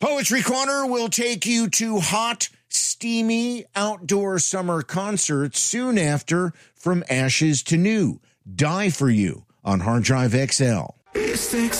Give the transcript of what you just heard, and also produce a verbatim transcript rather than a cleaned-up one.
Poetry Corner will take you to hot, steamy outdoor summer concerts soon after From Ashes to New. Die For You on Hard Drive X L.